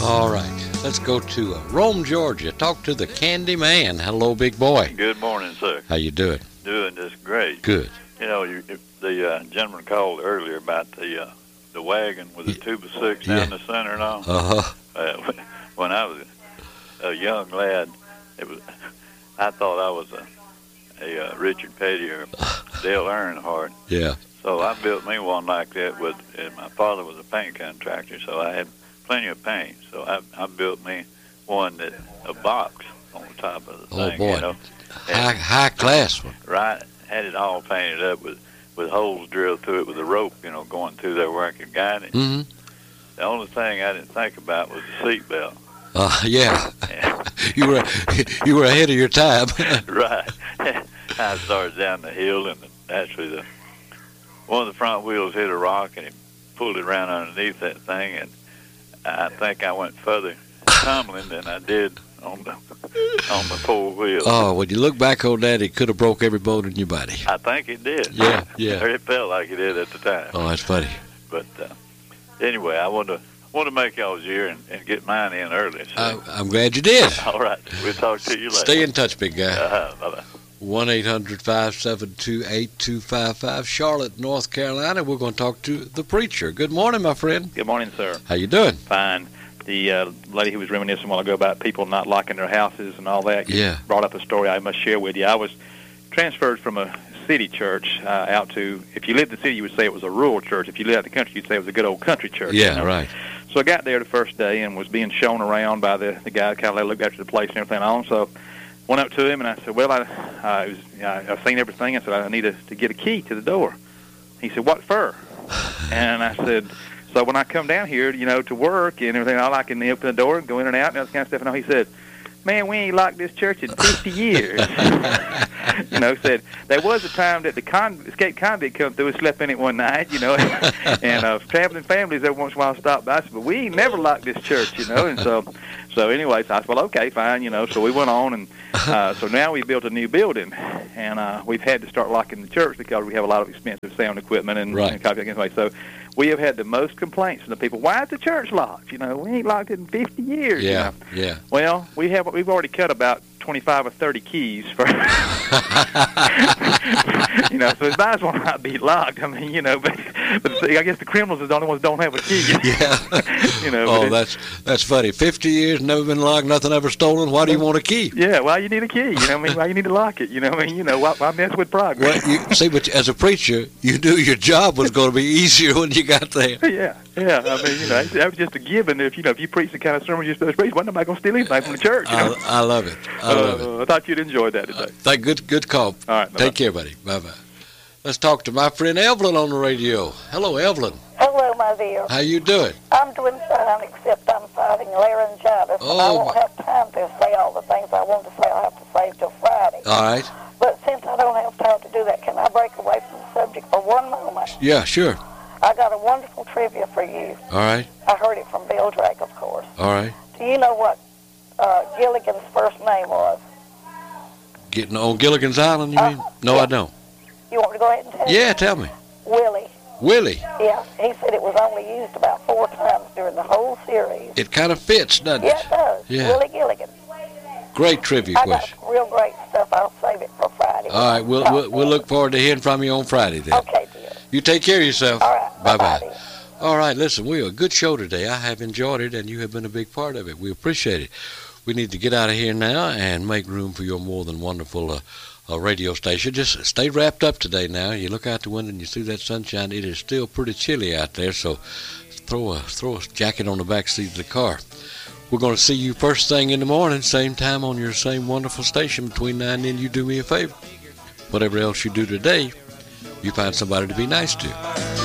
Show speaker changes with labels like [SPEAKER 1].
[SPEAKER 1] All right, let's go to Rome, Georgia. Talk to the Candy Man. Hello, big boy.
[SPEAKER 2] Good morning, sir.
[SPEAKER 1] How you doing?
[SPEAKER 2] Doing just great.
[SPEAKER 1] Good.
[SPEAKER 2] You know, the gentleman called earlier about the wagon with the tube of six down the center and all.
[SPEAKER 1] Uh-huh.
[SPEAKER 2] When I was a young lad, I thought I was a Richard Petty or Dale Earnhardt.
[SPEAKER 1] Yeah.
[SPEAKER 2] So I built me one like that and my father was a paint contractor, so I had plenty of paint. So I built me one a box on the top of the thing.
[SPEAKER 1] Oh, boy.
[SPEAKER 2] You know?
[SPEAKER 1] High class one.
[SPEAKER 2] Right. Had it all painted up with holes drilled through it with a rope, going through there where I could guide it.
[SPEAKER 1] Mm-hmm.
[SPEAKER 2] The only thing I didn't think about was the seatbelt.
[SPEAKER 1] Yeah. you were ahead of your time.
[SPEAKER 2] Right. I started down the hill, and actually one of the front wheels hit a rock, and it pulled it around underneath that thing, and I think I went further tumbling than I did on the four wheels.
[SPEAKER 1] Oh, when you look back on that, it could have broke every bone in your body.
[SPEAKER 2] I think it did.
[SPEAKER 1] Yeah.
[SPEAKER 2] Or it felt like it did at the time.
[SPEAKER 1] Oh, that's funny.
[SPEAKER 2] But anyway, I want to make y'all's year and get mine in early. So.
[SPEAKER 1] I'm glad you did.
[SPEAKER 2] All right. We'll talk to you later.
[SPEAKER 1] Stay in touch, big guy.
[SPEAKER 2] Bye-bye.
[SPEAKER 1] 1-800-572-8255, Charlotte, North Carolina. We're going to talk to the preacher. Good morning, my friend.
[SPEAKER 3] Good morning, sir.
[SPEAKER 1] How you doing?
[SPEAKER 3] Fine. The lady who was reminiscing a while ago about people not liking their houses and all that brought up a story I must share with you. I was transferred from a city church out to, if you lived in the city, you would say it was a rural church. If you lived out in the country, you'd say it was a good old country church.
[SPEAKER 1] Yeah, right.
[SPEAKER 3] So I got there the first day and was being shown around by the guy kind of looked after the place and everything on. So went up to him and I said, well, I've seen everything. I said, I need to get a key to the door. He said, what for? And I said, so when I come down here, to work and everything, I can open the door and go in and out and all this kind of stuff. And he said, man, we ain't locked this church in 50 years. Said there was a time that the escaped convict come through and slept in it one night, and traveling families every once in a while stopped by. I said, but we ain't never locked this church, And so anyway, so I said, well, okay, fine, So we went on, and so now we built a new building, and we've had to start locking the church because we have a lot of expensive sound equipment and copyright anyway. So we have had the most complaints from the people. Why is the church locked? We ain't locked it in 50 years.
[SPEAKER 1] Yeah.
[SPEAKER 3] Well, we've already cut about 25 or 30 keys for, so it might as well not be locked. I mean, but I guess the criminals are the only ones that don't have a key.
[SPEAKER 1] Yeah. Oh, that's funny. 50 years, never been locked, nothing ever stolen. Why do you want a key?
[SPEAKER 3] Yeah, why you need a key? Why you need to lock it? Why mess with progress?
[SPEAKER 1] Well, but as a preacher, you knew your job was going to be easier when you got there.
[SPEAKER 3] Yeah. I mean, that was just a given. If you preach the kind of sermon you're supposed to preach, why nobody going to steal anything from the church?
[SPEAKER 1] I love it. I love it.
[SPEAKER 3] I thought you'd enjoy that today.
[SPEAKER 1] Good call.
[SPEAKER 3] All right. Bye-bye.
[SPEAKER 1] Take care, buddy. Bye-bye. Let's talk to my friend Evelyn on the radio. Hello, Evelyn.
[SPEAKER 4] Hello, my dear.
[SPEAKER 1] How you doing?
[SPEAKER 4] I'm doing fine, except I'm fighting laryngitis.
[SPEAKER 1] Oh,
[SPEAKER 4] I won't have time to say all the things I want to say. I'll have to save till Friday.
[SPEAKER 1] All right.
[SPEAKER 4] But since I don't have time to do that, can I break away from the subject for one moment?
[SPEAKER 1] Yeah, sure.
[SPEAKER 4] I got a wonderful trivia for you.
[SPEAKER 1] All right.
[SPEAKER 4] I heard it from Bill Drake, of course.
[SPEAKER 1] All right.
[SPEAKER 4] Do you know what Gilligan's first name was?
[SPEAKER 1] Getting on Gilligan's Island, you mean? No,
[SPEAKER 4] yeah.
[SPEAKER 1] I don't.
[SPEAKER 4] You want me to go ahead and tell you?
[SPEAKER 1] Yeah, tell me.
[SPEAKER 4] Willie.
[SPEAKER 1] Willie.
[SPEAKER 4] Yeah, he said it was only used about 4 times during the whole series.
[SPEAKER 1] It kind of fits, doesn't it?
[SPEAKER 4] Yeah, it does.
[SPEAKER 1] Yeah.
[SPEAKER 4] Willie Gilligan.
[SPEAKER 1] Great trivia
[SPEAKER 4] I
[SPEAKER 1] question.
[SPEAKER 4] got real great stuff. I'll save it for Friday.
[SPEAKER 1] All right, we'll look forward to hearing from you on Friday then.
[SPEAKER 4] Okay, dear.
[SPEAKER 1] You take care of yourself.
[SPEAKER 4] All right.
[SPEAKER 1] Bye-bye.
[SPEAKER 4] Dear.
[SPEAKER 1] All right, listen, we have a good show today. I have enjoyed it, and you have been a big part of it. We appreciate it. We need to get out of here now and make room for your more than wonderful radio station. Just stay wrapped up today now. You look out the window and you see that sunshine. It is still pretty chilly out there, so throw a jacket on the back seat of the car. We're going to see you first thing in the morning, same time on your same wonderful station between 9 and 10. You do me a favor. Whatever else you do today, you find somebody to be nice to.